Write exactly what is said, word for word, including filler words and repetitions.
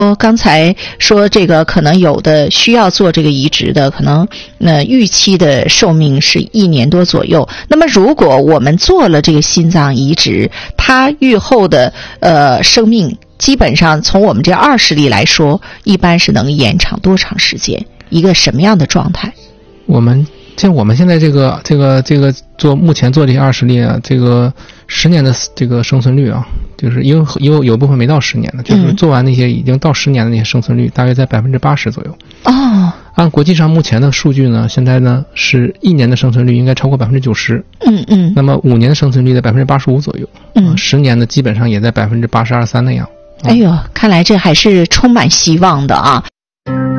刚才说这个可能有的需要做这个移植的，可能呃预期的寿命是一年多左右。那么如果我们做了这个心脏移植，它预后的呃生命基本上从我们这二十例来说，一般是能延长多长时间？一个什么样的状态？ 我们像我们现在这个这个这个做目前做这二十例啊，这个十年的这个生存率啊，就是因为有有部分没到十年的，就是做完那些已经到十年的那些生存率，大约在百分之八十左右。 哦， 按国际上目前的数据呢，现在呢是一年的生存率应该超过百分之九十。 嗯嗯。 那么五年的生存率在百分之八十五左右。 嗯。 十年的基本上也在百分之八十二三那样。 哎呦，看来这还是充满希望的啊！